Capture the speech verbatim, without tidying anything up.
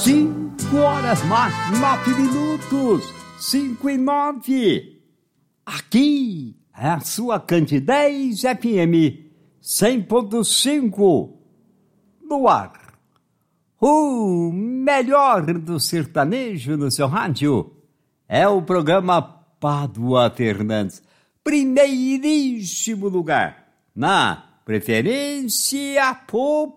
Cinco horas mais nove minutos. Cinco e nove. Aqui é a sua Candidez F M cem ponto cinco. No ar. O melhor do sertanejo no seu rádio é o programa Pádua Fernandes. Primeiríssimo lugar na preferência popular.